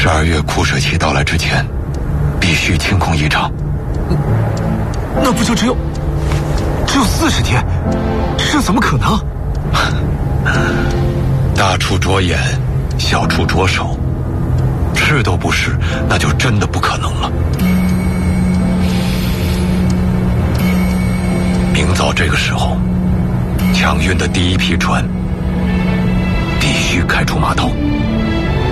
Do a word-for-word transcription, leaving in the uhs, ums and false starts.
十二月枯水期到来之前，必须清空一场。 那不就只有只有四十天？这怎么可能？ 大处着眼，小处着手，是都不是，那就真的不可能了。明早这个时候，强运的第一批船必须开出码头。